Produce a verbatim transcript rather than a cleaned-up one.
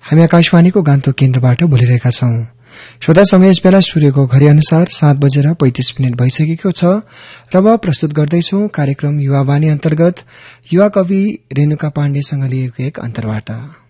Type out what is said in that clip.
हामी आकाशवाणीको गान्तोक केन्द्रबाट बोलिरहेका छौं। श्रोता समय यस बेला सूर्यको घड़ी अनुसार सात बजेर पैंतीस मिनट भइसकेको छ र म प्रस्तुत गर्दैछौ कार्यक्रम युवावाणी अन्तर्गत युवा कवि रेणुका पाण्डेसँग लिएको एक अन्तर्वार्ता।